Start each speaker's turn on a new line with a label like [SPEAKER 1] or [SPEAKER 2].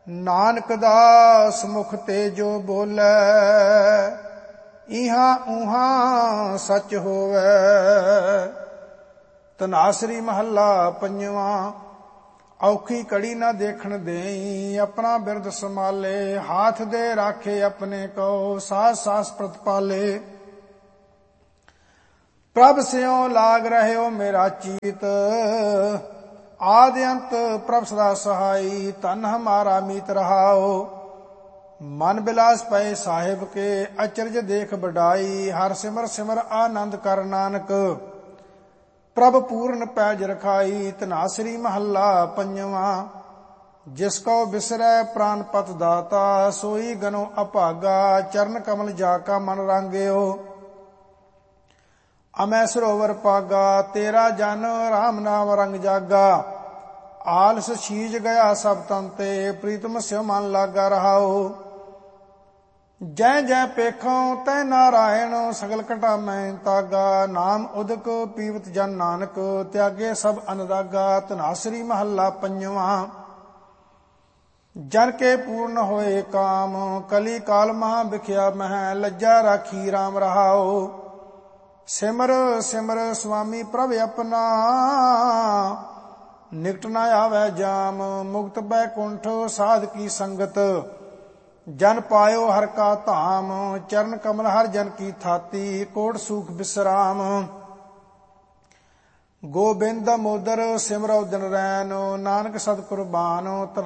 [SPEAKER 1] ਨਾਨਕ ਦਾਸ ਮੁਖ ਤੇ ਜੋ ਬੋਲੇ, ਇਹਾਂ ਉਹਾਂ ਸੱਚ ਹੋਵੇ। ਧਨਾਸਰੀ ਮਹੱਲਾ ਪੰਜਵਾਂ। ਔਖੀ ਘੜੀ ਨਾ ਦੇਖਣ ਦੇਈ, ਆਪਣਾ ਬਿਰਦ ਸੰਭਾਲੇ। ਹਾਥ ਦੇ ਰਾਖੇ ਆਪਣੇ ਕੋ, ਸਾਸ ਸਾਸ ਪ੍ਰਤਪਾਲੇ। ਪ੍ਰਭ ਸਿਉ ਲਾਗ ਰਹਿਓ ਮੇਰਾ ਚੀਤ, ਆਦ ਅੰਤ ਪ੍ਰਭ ਸਦਾ ਸਹਾਈ। ਧਨ ਹਮਾਰਾ ਮੀਤ ਰਹਾਓ, ਮਨ ਬਿਲਾਸ ਪਏ ਸਾਹਿਬ ਕੇ। ਅਚਰਜ ਦੇਖ ਬਡਾਈ, ਹਰ ਸਿਮਰ ਸਿਮਰ ਆਨੰਦ ਕਰ ਨਾਨਕ। ਪ੍ਰਭ ਪੂਰਨ ਪੈਜ ਰਖਾਈ। ਧਨਾਸਰੀ ਮਹੱਲਾ ਪੰਜਵਾਂ। ਜਿਸ ਕੋ ਬਿਸਰੈ ਪ੍ਰਾਨ ਪਤ ਦਾਤਾ, ਸੋਈ ਗਨੋ ਅਭਾਗਾ। ਚਰਨ ਕਮਲ ਜਾ ਕਾ ਮਨ ਰਾਂਗਿਓ, ਅਮੈ ਸਰੋਵਰ ਪਾਗਾ। ਤੇਰਾ ਜਨ ਰਾਮ ਨਾਮ ਰੰਗ ਜਾਗਾ, ਆਲਸ ਛੀਜ ਗਿਆ ਸਭ ਤਨ ਤੇ। ਪ੍ਰੀਤਮ ਸਿਉ ਮਨ ਲਾਗਾ ਰਹਾਓ, ਜੈ ਜੈ ਪੇਖੋਂ ਤੈ ਨਾਰਾਇਣ। ਸਗਲ ਘਟਾ ਮੈਂ ਤਾਗਾ, ਨਾਮ ਉਦਕ ਪੀਵਤ ਜਨ ਨਾਨਕ। ਤਿਆਗੇ ਸਭ ਅਨਦਾਗਾ। ਧਨਾਸਰੀ ਮਹੱਲਾ ਪੰਜਵਾਂ। ਜਨ ਕੇ ਪੂਰਨ ਹੋਏ ਕਾਮ, ਕਲੀ ਕਾਲ ਮਹਾ ਵਿਖਿਆ ਮਹਿ। ਲੱਜਾ ਰਾਖੀ ਰਾਮ ਰਹਾਓ, ਸਿਮਰ ਸਿਮਰ ਸੁਆਮੀ ਪ੍ਰਭ ਆਪਣਾ। ਨਿਕਟ ਨਾ ਆਵੈ ਜਾਮ, ਮੁਕਤ ਬੈਕੁੰਠ ਸਾਧ ਕੀ ਸੰਗਤ। ਜਨ ਪਾਇਓ ਹਰ ਕਾ ਧਾਮ, ਚਰਨ ਕਮਲ ਹਰ ਜਨ ਕੀ ਥਾਤੀ। ਕੋਟ ਸੂਖ ਬਿਸਰਾਮ, ਗੋਬਿੰਦ ਮੋਦਰ ਸਿਮਰਉ ਦਿਨ ਰੈਨ। ਨਾਨਕ ਸਦ ਕੁਰਬਾਨ।